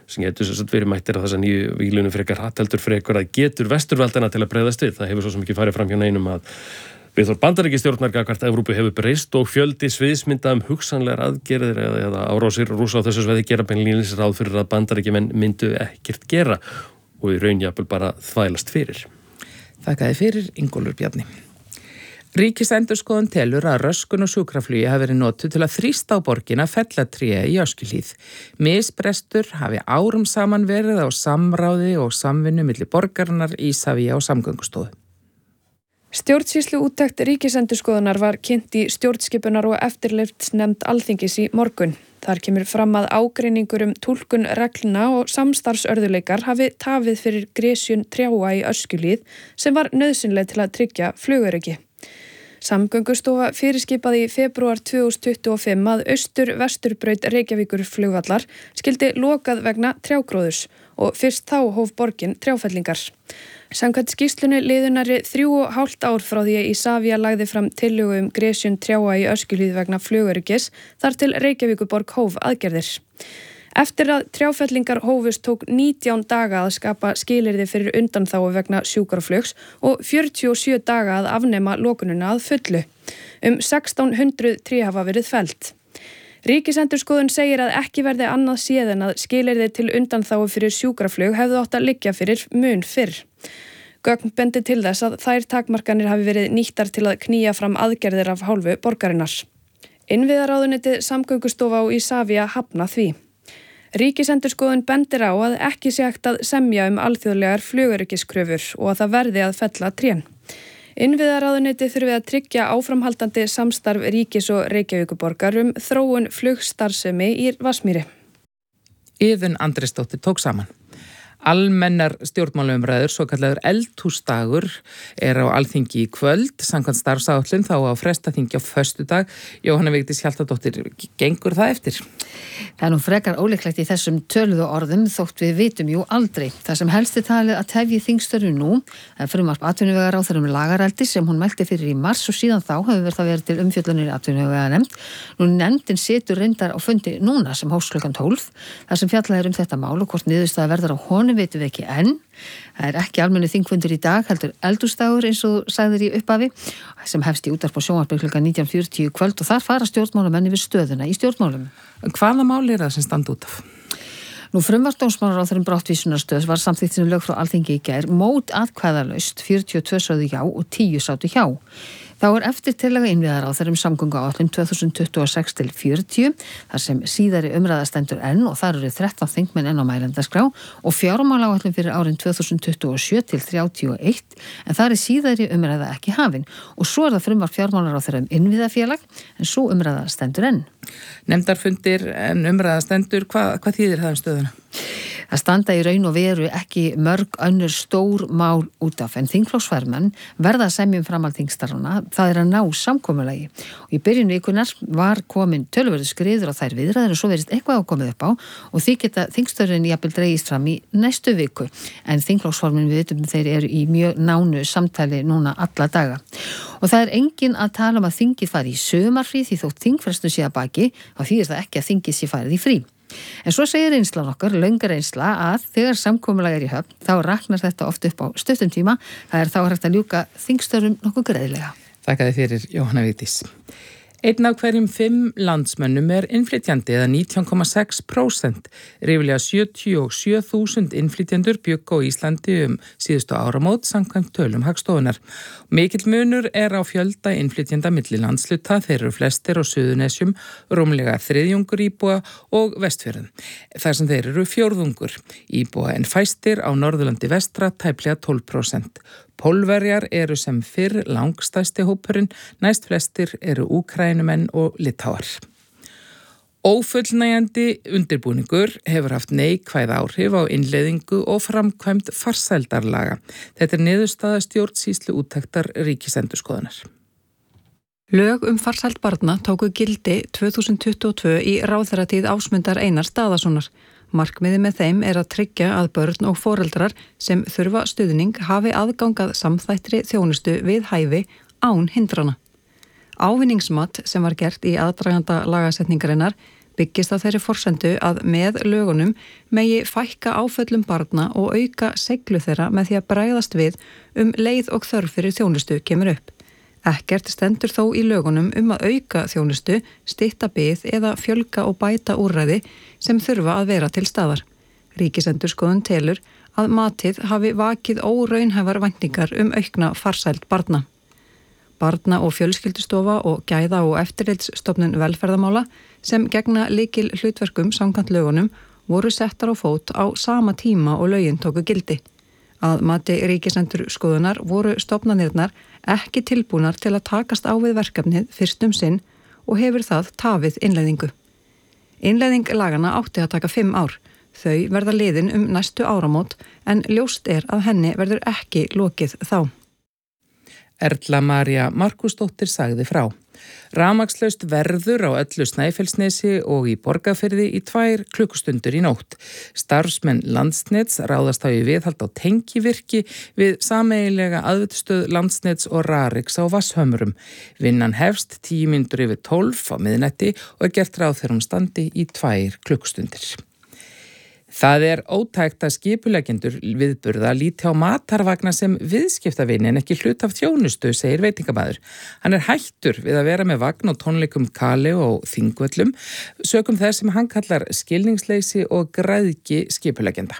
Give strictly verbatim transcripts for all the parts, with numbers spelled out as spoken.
sem getur þess að verið mættir að þessa nýju víglunum frekar hatt heldur frekar að getur vesturveldana til að bregðast við. Það hefur svo sem ekki farið fram hjá neinum að viðhorf bandaríkjastjórnar gagnvart Evrópu hefur breyst og fjöldi sviðsmynda um hugsanlegar aðgerðir eða, eða árásir Rússa á þessu svæði gera beinlínis ráð fyrir að bandaríkjamenn myndu ekkert gera og í raun jafnvel bara þvælast fyrir. Þakkaði fyrir Ingólfur Bjarni. Ríkisendurskoðun telur að röskun og sjúkraflugi hafi verið notuð til að þrýsta á borgina Fellatré í Öskjuhlíð. Misbrestur hafi árum saman verið á samráði og samvinnu milli borgarinnar, Isavia og Samgöngustofu. Stjórnsýslu úttekt Ríkisendurskoðunar var kynnt í stjórnskipunar- og eftirlitsnefnd Alþingis í morgun. Þar kemur fram að ágreiningur um túlkun reglna og samstarfsörðuleikar hafi tafið fyrir gresjun trjáa í Öskjuhlíð sem var nauðsynleg til að tryggja flugöryggi. Samgöngustofa fyrirskipaði í febrúar tvö þúsund tuttugu og fimm að austur-vesturbraut Reykjavíkur flugvallar skildi lokað vegna trjágróðurs og fyrst þá hóf borgin trjáfellingar. Samkvæmt skýrslunni liðu nærri þrjú og hálft ár frá því að Isavia lagði fram tillögu um gresjun trjáa í Öskjuhlíð vegna flugöryggis þar til Reykjavíkurborg hóf aðgerðir. Eftir að trjáfellingar hófust tók nítján daga að skapa skilyrði fyrir undanþágu vegna sjúkraflugs og fjörutíu og sjö daga að afnema lokununa að fullu. Um sextán hundruð tré hafa verið fellt. Ríkisendurskoðun segir að ekki verði annað séð en að skilyrði til undanþágu fyrir sjúkraflug hefðu átt að liggja fyrir mun fyrr. Gögn bendi til þess að þær takmarkanir hafi verið nýttar til að knýja fram aðgerðir af hálfu borgarinnar. Innviðaráðuneytið, Samgöngustofa og Isavia hafna því. Ríkisendurskoðun bendir á að ekki sé hægt að semja um alþjóðlegar flugöryggiskröfur og að það verði að fella trén. Innviðaráðuneytið þurfi að tryggja áframhaldandi samstarf ríkis og Reykjavíkurborgar um þróun flugstarfsemi í Vatnsmýri. Iðunn Andrésdóttir tók saman. Almennar stjórnmálaumræður, svo kallaður eldhúsdagur, er á Alþingi í kvöld. Samkvæmt starfsáætlun þá á frestaþingi á föstudag. Jóhanna Vigdís Hjaltadóttir, gengur það eftir? Það er nú frekar ólíklegt í þessum töluðu orðum þótt við vitum jú aldrei. Það sem helsti talið að tefji þingstörfu nú er frumvarp atvinnuvegaráðherra um lagareldi sem hún mælti fyrir í mars og síðan þá hefur það verið til umfjöllunir atvinnuveganefnd. Nú nefndin situr reyndar á fundi núna sem hófst klukkan tólf þar sem fjallað er um þetta mál og hvort niðurstaða verður á honum veitum við ekki enn. Það er ekki almennu þingfundur í dag, heldur eldhúsdagur eins og sagðir í upphafi sem hefst í útvarp og sjónvarpi klukkan nítján fjörutíu kvöld og þar fara stjórnmálamenn yfir stöðuna í stjórnmálum. Hvaða mál er það sem standa út af? Nú frumvarp dómsmálaráðherra um brottvísunarstöð var samþykkt sem lög frá Alþingi í gær mót atkvæðalaust, fjörutíu og tvö sögðu já og tíu sátu hjá. Þá er eftir tillaga innviðaráðherra um samgönguáætlun tvö þúsund tuttugu og sex til fjörutíu þar sem síðari umræða stendur enn og þar eru þrettán þingmenn enn á mælendaskrá og fjármálaáætlun fyrir árin tvö þúsund tuttugu og sjö til þrjátíu og eitt en þar er síðari umræða ekki hafin og svo er það frumvarp fjármálaráðherra um innviðafélag en svo umræða stendur enn. Nefndarfundir en umræða stendur, hvað, hvað þýðir það um stöðuna? Það standa í raun og veru ekki mörg önnur stór mál út af en þingflokksformenn verða að semja um framhald þingstarfanna, það er að ná samkomulagi. Og í byrjun vikunar var komin töluverður skriður á þær viðræður og svo verðist eitthvað ákomið upp á og því geta þingstörfin jafnvel dregist fram í næstu viku. En þingflokksformenn við vitum þeir eru í mjög nánu samtali núna alla daga. Og það er engin að tala um að þingið fari í sumarfrí því þótt þingfrestun sé að baki, þá þýðir það ekki að þingið sé farið í frí. En svo segir reynslan okkar, löngar reynsla, að þegar samkomulag er í höfn, þá raknar þetta oft upp á stuttum tíma. Það er þá hægt að ljúka þingstörfum nokkuð greiðlega. Þakkaði fyrir Jóhanna Vigdís. Einn af hverjum fimm landsmönnum er innflytjandi eða nítján komma sex prósent. Ríflega sjötíu og sjö þúsund innflytjendur bjuggu á Íslandi um síðustu áramót samkvæmt tölum Hagstofunnar. Mikill munur er á fjölda innflytjenda milli landsluta, þeir eru flestir á Suðurnesjum, rúmlega þriðjungur íbúa og Vestfjörðum. Þar sem þeir eru fjórðungur íbúa en fæstir á Norðurlandi vestra tæplega tólf prósent. Pólverjar eru sem fyrr langstæsti hópurinn, næst flestir eru Úkraínumenn og Litháar. Ófullnægjandi undirbúningur hefur haft neikvæð áhrif á innleiðingu og framkvæmd farsældarlaga. Þetta er niðurstaða stjórnsýslu úttektar Ríkisendurskoðunar. Lög um farsæld barna tóku gildi tvö þúsund tuttugu og tvö í ráðherratíð Ásmundar Einars Daðasonar. Markmiðið með þeim er að tryggja að börn og foreldrar sem þurfa stuðning hafi aðgangað samþættri þjónustu við hæfi án hindrana. Ávinningsmat sem var gert í aðdraganda lagasetningarinnar byggist á þeirri forsendu að með lögunum megi fækka áföllum barna og auka seiglu þeirra með því að bregðast við um leið og þörf fyrir þjónustu kemur upp. Ekkert stendur þó í lögunum um að auka þjónustu, stytta bið eða fjölga og bæta úrræði sem þurfa að vera til staðar. Ríkisendurskoðun telur að matið hafi vakið óraunhæfar væntingar um aukna farsæld barna. Barna- og fjölskyldustofa og gæða- og eftirlitsstofnun velferðamála sem gegna lykil hlutverkum samkvæmt lögunum voru settar á fót á sama tíma og lögin tóku gildi. Að mati Ríkisendurskoðunar voru stofnanirnar ekki tilbúnar til að takast á við verkefnið fyrst um sinn og hefur það tafið innleiðingu. Innleiðing lagana átti að taka fimm ár. Þau verða liðin um næstu áramót en ljóst er að henni verður ekki lokið þá. Erla María Markusdóttir sagði frá. Rafmagnslaust verður á öllu Snæfellsnesi og í Borgarfirði í tvær klukkustundur í nótt. Starfsmenn Landsnets ráðast á í viðhald á tengivirki við sameiginlega aðvituðstöð Landsnets og Rariks á Vatnshömrum. Vinnan hefst tíu mínútur yfir tólf á miðnætti og er gert ráð þegar hún standi í tvær klukkustundir. Það er ótækt að skipuleggjendur viðburða líti á matarvagna sem viðskiptavini en ekki hlut af þjónustu, segir veitingamaður. Hann er hættur við að vera með vagn og tónleikum Kali og Þingvöllum, sökum þess sem hann kallar skilningsleysi og græðgi skipuleggjenda.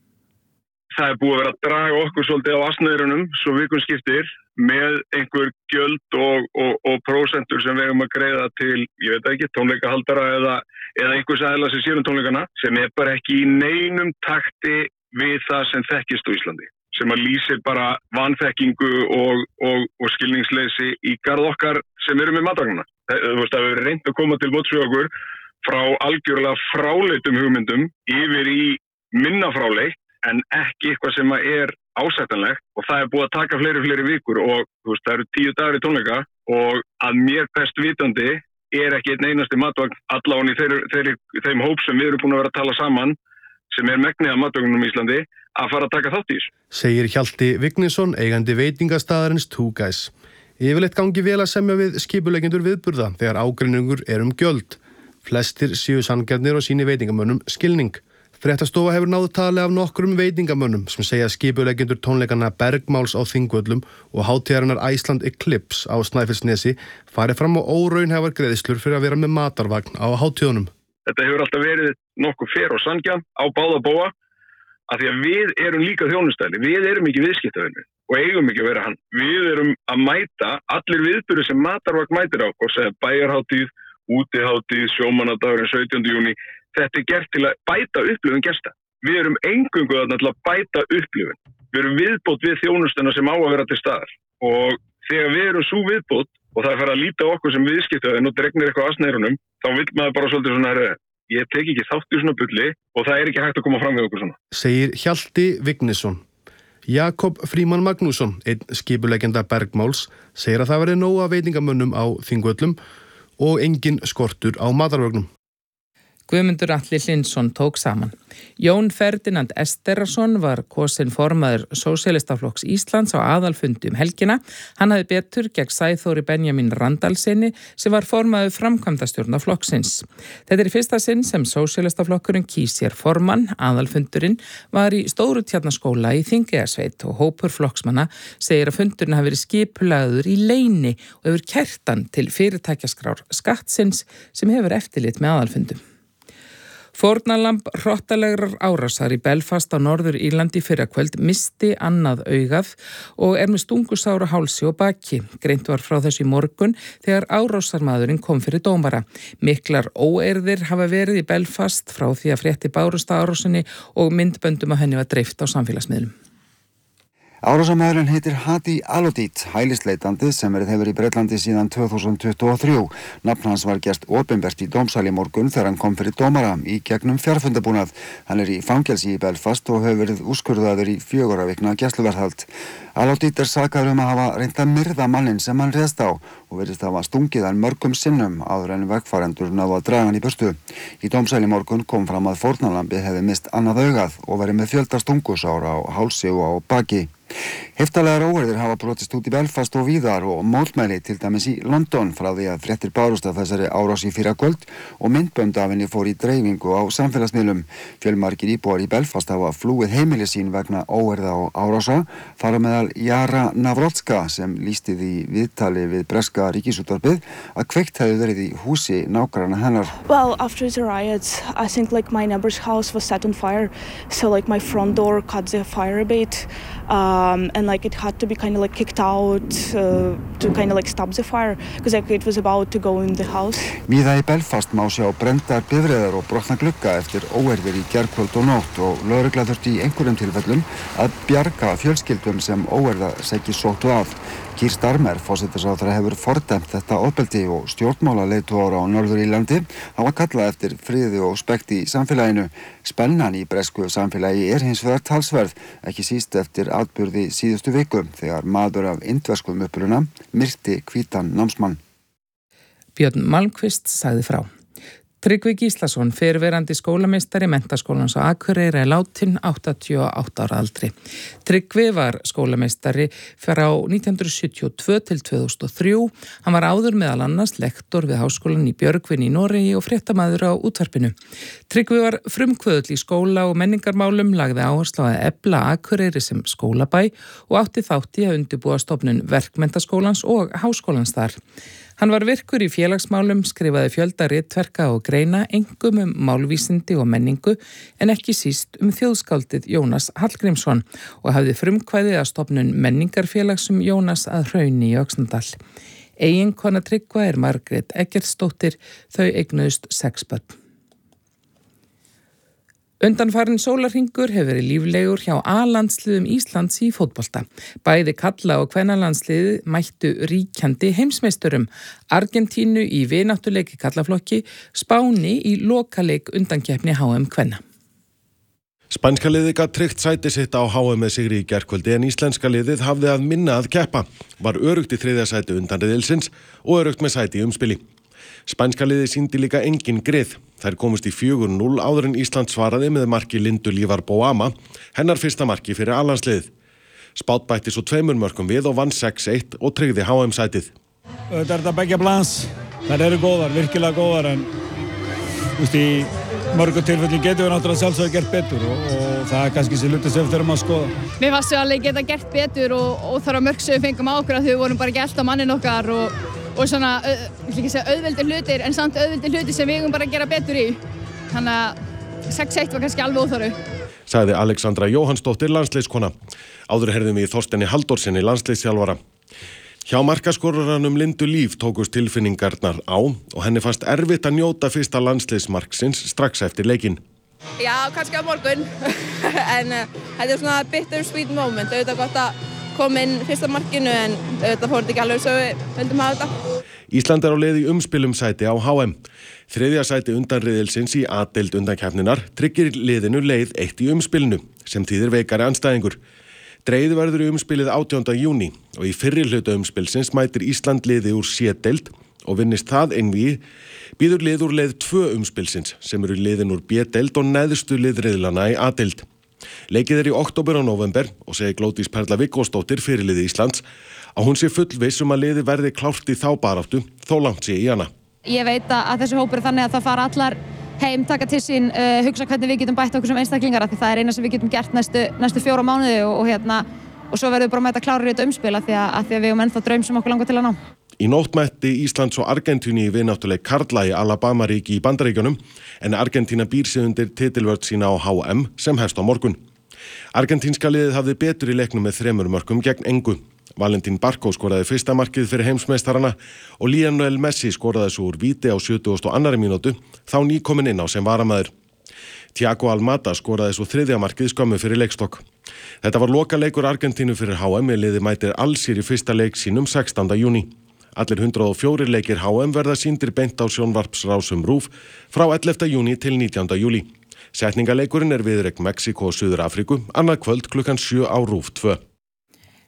Það er búið að vera að draga okkur svolítið á asnaðurunum svo vikun skiptir með einhver gjöld og, og, og prósentur sem við erum að greiða til, ég veit ekki, tónleikahaldara eða, eða einhvers aðila sem sér um tónleikana sem er bara ekki í neinum takti við það sem þekkist á Íslandi. Sem að lýsir bara vanþekkingu og, og, og skilningsleysi í garð okkar sem eru með matvagnana. Þú veist að við erum reynd að koma til móts við okkur frá algjörlega fráleitum hugmyndum yfir í minna fráleit en ekki eitthvað sem er ásættanlegt og það er búið að taka fleiri fleiri vikur og þú veist, það eru tíu dagar í tónleika og að mér best vitandi er ekki einn einasti matvagn allavega í þeir, þeir, þeim hóp sem við erum búin að vera að tala saman sem er megnið af matvagnum í Íslandi að fara að taka þátt í þessu. Segir Hjalti Vignisson, eigandi veitingastaðarins Two Guys. Yfirleitt gangi vel að semja við skipuleggjendur viðburða þegar ágreiningur er um gjöld. Flestir séu sanngjarnir og síni veitingamönnum skilning. Fréttastofa hefur náðu tali af nokkrum veitingamönnum sem segja skipuleggjendur tónleikana Bergmáls á Þingvöllum og hátíðarinnar Iceland Eclipse á Snæfellsnesi farið fram á óraunhæfar greiðslur fyrir að vera með matarvagn á hátíðunum. Þetta hefur alltaf verið nokkuð fer og sanngjarnt á báða bóga af því að við erum líka þjónustæli. Við erum ekki viðskiptavinir og eigum ekki að vera hann. Við erum að mæta allir viðburðir sem matarvagn mætir á, hvort sem bæjarhátíð, útihátíð, sjómannadagurinn sautjánda júní. Þetta er gert til að bæta upplifun gesta. Við erum eingöngu þarna til að bæta upplifun. Við erum viðbót við þjónustuna sem á að vera til staðar. Og þegar við erum svo viðbót og það er farið að líta okkur sem viðskiptavinir og dregnir eitthvað að snærunum, þá vil maður bara svolítið svona herra, ég tek ekki þátt í svona bulli og það er ekki hægt að koma fram við okkur svona. Segir Hjalti Vignisson. Jakob Frímann Magnússon, einn skipuleggjenda Bergmáls, segir að það verði nóg af veitingamönnum á Þingvöllum og engin skortur á matarvögnum. Guðmundur Atli Hlynsson tók saman. Jón Ferdinand Esterason var kosinn formaður Sósíalistaflokks Íslands á aðalfundi um helgina. Hann hafði betur gegn Sæþóri Benjamin Randalsinni sem var formaður framkvæmdastjórnar flokksins. Þetta er í fyrsta sinn sem Sósíalistaflokkurinn kýs sér formann. Aðalfundurinn var í Stórutjarnaskóla í Þingeyjarsveit og hópur flokksmanna segir að fundurinn hafi verið skipulagður í leyni og hefur kertan til fyrirtækjaskrár skattsins sem hefur eftirlit með aðalfundum. Fórnarlamb hrottalegrar árásar í Belfast á Norður Írlandi fyrrakvöld misti annað augað og er með stungusár á hálsi og baki. Greint var frá þessu í morgun þegar árásarmaðurinn kom fyrir dómara. Miklar óeirðir hafa verið í Belfast frá því að frétti bárust á árásinni og myndböndum að henni var dreift á samfélagsmiðlum. Árásarmaðurinn heitir Hadi Alodit, hælisleitandi sem verið hefur í Bretlandi síðan tvö þúsund tuttugu og þrjú. Nafn hans var gert opinbert í dómsal í morgun þegar hann kom fyrir dómara í gegnum fjarfundabúnað. Hann er í fangelsi í Belfast og hefur verið úrskurðaður í fjögurra vikna gæsluvarðhald. Alodít er sakaður um að hafa reynt að myrða manninn sem hann réðst á og virðist hafa stungið hann mörgum sinnum áður en vegfarendur náðu að draga hann í burtu. Í dómsal í morgun kom fram að fórnarlambið hefði mist annað augað og verið með fjölda stungusára á hálsi og á baki. Heftalegar óeirðir hafa brotist út í Belfast og víðar og mótmæli til dæmis í London frá því að fréttir bárust af þessari árás í fyrrakvöld og myndbönd af henni fór í dreifingu á samfélagsmiðlum. Fjölmargir íbúar í Belfast hafa flúið heimili sín vegna óeirða og árása, þar á meðal Jara Navrotska sem lýsti því viðtali við breska ríkisútvarpið að kveikt hefði verið í húsi nágranna hennar. Well, after the riots, I think like my neighbor's house was set on fire, so like my front door caught the fire a bit. Um, and like it had to be kind of like kicked out uh, to kind of like stop the fire because like it was about to go in the house. Víða í Belfast má sjá brendar bifreiðar og brotna glugga eftir óeirðir í gærkvöld og nótt og lögregla þurfti í einhverjum tilfellum að bjarga fjölskyldum sem óeirða segi sóttu að. Keir Starmer, forsætisráðherra, hefur fordæmt þetta ofbeldi og stjórnmálaleiðtogar á Norður-Írlandi hafa kallað eftir friði og spekti í samfélaginu. Spennan í bresku samfélagi er hins vegar talsverð, ekki síst eftir atburði síðustu viku þegar maður af indverskum uppruna myrti hvítan námsmann. Björn Malmqvist sagði frá. Tryggvi Gíslason, fyrrverandi skólameistari Menntaskólans á Akureyri er látin áttatíu og átta ára aldri. Tryggvi var skólameistari frá nítján hundruð sjötíu og tvö til tvö þúsund og þrjú. Hann var áður meðal annars lektor við háskólan í Björgvin í Noregi og fréttamaður á útvarpinu. Tryggvi var frumkvöðull í skóla og menningarmálum, lagði áherslu á að efla Akureyri sem skólabæ og átti þátt í að undirbúa stofnun Verkmenntaskólans og háskólans þar. Hann var virkur í félagsmálum, skrifaði fjölda ritverka og greina, einkum um málvísindi og menningu, en ekki síst um þjóðskáldið Jónas Hallgrímsson og hafði frumkvæði að stofnun menningarfélags um Jónas að Hrauni í Öxnadal. Eiginkona Tryggva er Margrét Eggertsdóttir, þau eignuðust sex börn. Undanfarinn sólarhringur hefur verið líflegur hjá A-landsliðum Íslands í fótbolta. Bæði kalla- og kvennalandsliðið mættu ríkjandi heimsmeisturum, Argentínu í vináttuleik í kallaflokki, Spáni í lokaleik undankeppni H M kvenna. Spænska liðið gat tryggt sæti sitt á H M með sigri í gærkvöldi en íslenska liðið hafði að minna að keppa, var öruggt í þriðja sæti undanriðilsins og öruggt með sæti í umspili. Spænska liðið sýndi líka engin grið. Þær komust í fjögur núll áður en Ísland svaraði með marki Lindu Lífar Boama, hennar fyrsta marki fyrir A-landsliðið. Spát bætti svo tveimur mörkum við og vann sex eitt og tryggði H M-sætið. Þetta er þetta begja plans. Þær eru góðar, virkilega góðar, en úst, í mörgum tilfellin getum við náttúrulega sjálfsögðu gert betur og, og það er kannski sér luti sem við þurfum að skoða. Mér fannst við alveg geta gert betur og, og þar á mörg sem við fengum á okkur að við vorum bara ekki elda mannin okkar og og svona, ég vil ekki segja auðveldir hlutir, en samt auðveldir hlutir sem við eigum bara að gera betur í. Þannig að sex eitt var kannski alveg óþarfu. Sagði Alexandra Jóhannsdóttir landsliðskona. Áður heyrðum við í Þorsteini Halldórssyni landsliðsþjálfara. Hjá markaskoraranum Lindu Líf tókust tilfinningarnar á og henni fannst erfitt að njóta fyrsta landsliðsmarksins strax eftir leikinn. Já, kannski á morgun, en uh, þetta er svona bittersweet moment, auðvitað gott að kom inn fyrsta markinu en þetta fór ekki alveg svo við vildum hafa þetta. Ísland er á leið í umspilum sæti á H M. Þriðja sæti undanriðilsins í A-deild undankeppninnar tryggir liðinu leið eitt í umspilinu sem þýðir veikari andstæðingur. Dreigð verður í umspilið átjánda júní og í fyrri hluta umspilsins mætir Ísland liði úr C-deild og vinnist það einvígi býður lið úr leið tvö umspilsins sem eru liðin úr B-deild og neðstu liðriðlana í A-deild. Leikið er í október og nóvember og segir Glódís Perla Viggósdóttir fyrirliði Íslands að hún sé fullviss um að liði verði klárt í þá baráttu þó langt sé í hana. Ég veit að þessi hópur er þannig að það fara allar heim, taka til sín, uh, hugsa hvernig við getum bætt okkur sem einstaklingar af því það er eina sem við getum gert næstu, næstu fjóra mánuði og, og, hérna, og svo verðum við bara að mæta klárir í þetta umspil af því að, að því að við erum ennþá draum sem okkur langar til að ná. Í nótt mætti Íslands og Argentínu í vináttuleik karla í Alabama-ríki í Bandaríkjunum en Argentína býr sig undir titilvörn sína á H M sem hefst á morgun. Argentínska liðið hafði betur í leiknum með þremur mörkum gegn engu. Valentín Barco skoraði fyrsta markið fyrir heimsmeistarana og Lionel Messi skoraði svo úr víti á sjötugasta og annarri mínútu, þá nýkominn inn á sem varamaður. Thiago Almada skoraði svo þriðja markið skömmu fyrir leikstokk. Þetta var lokaleikur Argentínu fyrir H M, liðið mætir Alsír í fyrsta leik sínum sextánda júní. Allir hundrað og fjórir leikir H M verða sýndir beint á sjónvarpsrásum RÚV frá ellefta júní til nítjánda júlí. Setningaleikurinn er viðureign Mexíkó og Suður Afríku, annað kvöld klukkan sjö á RÚV tvö.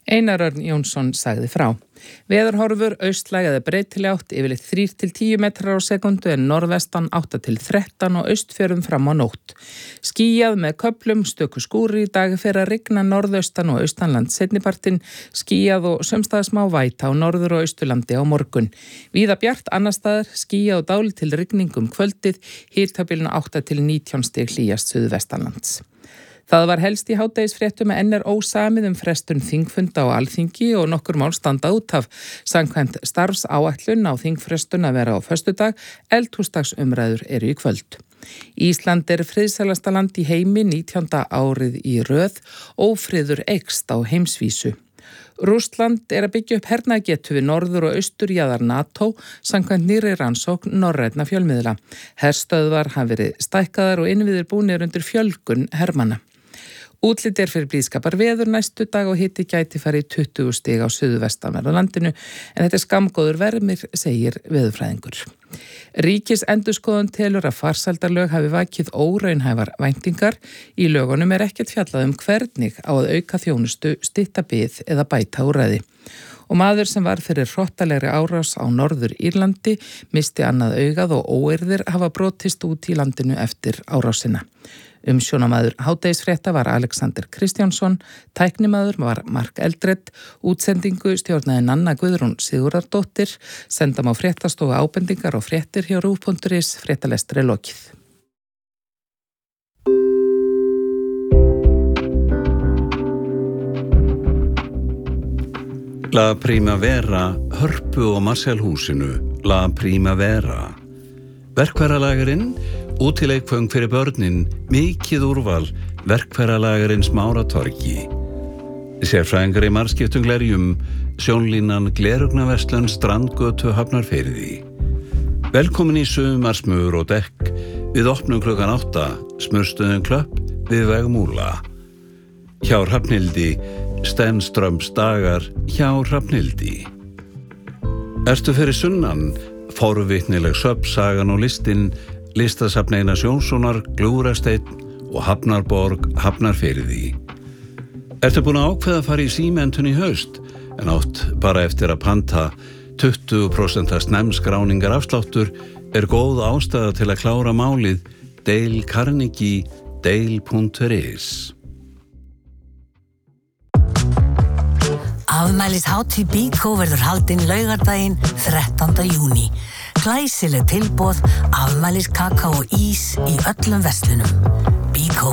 Einar Örn Jónsson sagði frá. Veðurhorfur austlæg eða breytileg átt yfirleitt þrír til tíu metrar á sekundu en norðvestan átta til þrettán og austfjörðum fram á nótt. Skýjað með köflum, stöku skúri í dag fer að rigna norðaustan og austanland seinnipartinn, skýjað og sumstaðar smá væta á norður og austurlandi á morgun. Víða bjart annars staðar, skýjað og dálítil rigning um kvöldið, hitabilinu átta til nítján stig hlýjast suðvestanlands. Það var helst í hádegisfréttum að enn er ósamið um frestun þingfunda á Alþingi og nokkur mál standa út af. Samkvæmt starfsáætlun á þingfrestun að vera á föstudag, eldhúsdagsumræður eru í kvöld. Ísland er friðsælasta land í heimi nítjánda árið í röð, ófriður eykst á heimsvísu. Rússland er að byggja upp hernaðargetu við norður og austurjaðar NATO samkvæmt nýrri rannsókn norrænna fjölmiðla. Herstöðvar hafa verið stækkaðar og innviðir búnir undir fjölgun hermanna. Útlit er fyrir blíðskapar veður næstu dag og hiti gæti farið tuttugu stig á suðvestanverðu landinu en þetta er skammgóður vermir, segir veðurfræðingur. Ríkisendurskoðun telur að farsældarlög hafi vakið óraunhæfar væntingar. Í lögunum er ekkert fjallað um hvernig á að auka þjónustu, stytta bið eða bæta úrræði. Og maður sem var fyrir hrottalegri árás á Norður Írlandi misti annað augað og óeirðir hafa brotist út í landinu eftir árásina. Umsjónamaður hádegisfrétta var Alexander Kristjánsson, tæknimaður var Mark Eldred, útsendingu stjórnaði Nanna Guðrún Sigurðardóttir, sendam á fréttastofu ábendingar og fréttir hjá rúv punktur is, fréttalestri lokið. La Primavera, Hörpu og Marselhúsinu, La Primavera. Verkfæralagarinn, útileikföng fyrir börnin, mikið úrval, verkfæralagarinn Smáratorgi. Sérfræðingar í margskiptum glerjum, sjónlínan Glerugnaverslun Strandgötu Hafnarfirði. Velkomin í sumarsmur og dekk, við opnum klukkan átta, smurstöðum Klöpp við veg Múla. Hjá Hrafnhildi, Stenströms dagar hjá Hrafnhildi. Ertu fyrir sunnan, forvitnileg söfnsagan og listin, listasafn Einars Jónssonar, Gljúfrasteinn og Hafnarborg, Hafnarfirði. Ertu búin að ákveða að fara í símentun í haust, en átt bara eftir að panta tuttugu prósent snemskráningar afsláttur, er góð ástæða til að klára málið Dale Carnegie, dale punktur is. Afmælishátíð Bíkó verður haldin laugardaginn þrettánda júní. Glæsileg tilboð, afmæliskaka og ís í öllum verslunum. Bíkó.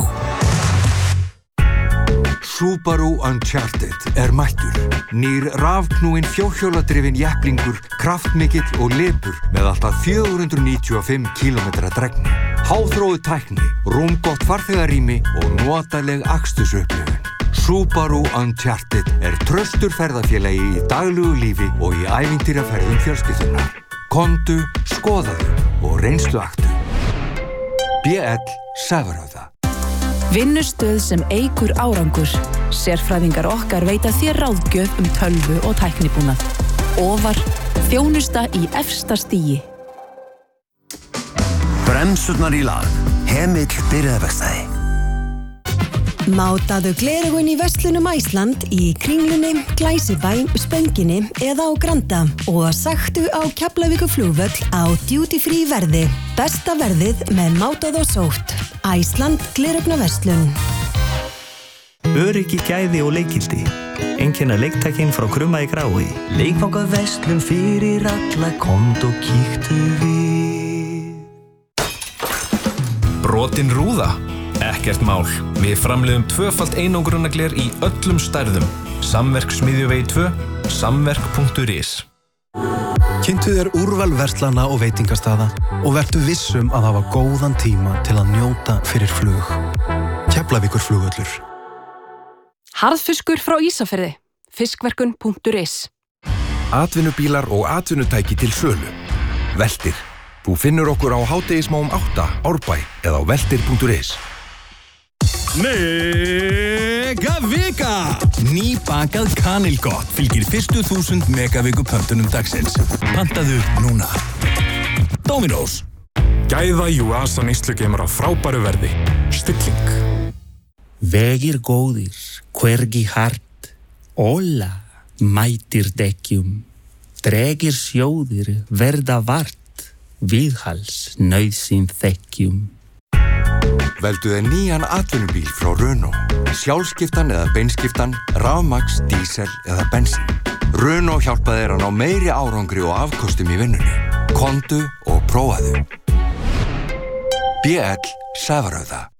Subaru Uncharted er mættur. Nýr rafknúinn fjórhjóladrifinn jepplingur, kraftmikill og lepur með alltaf fjögur hundruð níutíu og fimm kílómetra drægni. Háþróuð tækni, rúmgott farþegarými og notaleg akstursupplifun. Subaru Uncharted er traustur ferðafélagi í daglegu lífi og í ævintýraferðum fjölskyldunar. Komdu, skoðaðu og reynsluaktu. B L Sævarhöfða. Vinnustöð sem eykur árangur. Sérfræðingar okkar veita þér ráðgjöf um tölvu og tæknibúnað. Ofar, þjónusta í efsta stigi. Bremsurnar í lag. Hemill byrjaðarverkstæði. Mátaðu gleraugun í verslunum Æsland í Kringlunni, Glæsibæ, Spönginni eða á Granda og saktu á Keflavíkurflugvöll á duty free verði. Besta verðið með mátað og sótt. Æsland gleraugnarverslun. Öryggi, gæði og leikgildi. Einkenna leiktækin frá Krumma í Grái. Leikfangaverslun fyrir alla, komdu og kíktu við. Brotin rúða? Ekkert mál. Við framleiðum tvöfalt einangrunargler í öllum stærðum. Samverk Smiðjuvegi tvö, samverk punktur is. Kynntu þér úrval verslana og veitingastaða og vertu vissum að hafa góðan tíma til að njóta fyrir flug. Keflavíkurflugvöllur. Harðfiskur frá Ísafirði. fiskverkun punktur is. Atvinnubílar og atvinnutæki til sölu. Veltir. Þú finnur okkur á hádegismóum átta, Árbæ eða á veltir punktur is. Megavika! Nýbakað kanilgott fylgir fyrstu þúsund megaviku pöntunum dagsins. Pantaðu núna. Dominos. Gæða Juasa neyslugeimar á frábæru verði. Stilling. Vegir góðir, hvergi hart. Óla, mætir dekkjum, dregir sjóðir, verða vart, viðhals, nauðsyn þekkjum. Veldu þér nýjan atvinnubíl frá Renault. Sjálfskiptan eða beinskiptan, rafmagns, dísel eða bensín. Renault hjálpa þér að ná meiri árangri og afkostum í vinnunni. Komdu og prófaðu. B L Sævarauða.